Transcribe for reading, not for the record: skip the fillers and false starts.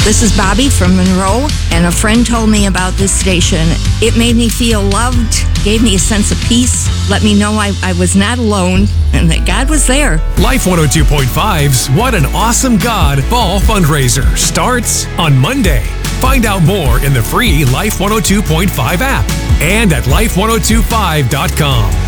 This is Bobby from Monroe, and a friend told me about this station. It made me feel loved, gave me a sense of peace, let me know I was not alone, and that God was there. Life 102.5's What an Awesome God Fall Fundraiser starts on Monday. Find out more in the free Life 102.5 app and at life1025.com.